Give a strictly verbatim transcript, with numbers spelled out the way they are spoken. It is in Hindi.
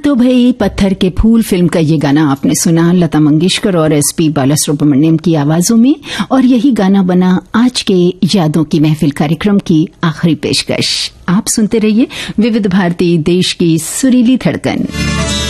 तो भाई पत्थर के फूल फिल्म का ये गाना आपने सुना लता मंगेशकर और एस पी बालासुब्रमण्यम की आवाजों में, और यही गाना बना आज के यादों की महफिल कार्यक्रम की आखिरी पेशकश। आप सुनते रहिए विविध भारती, देश की सुरीली धड़कन।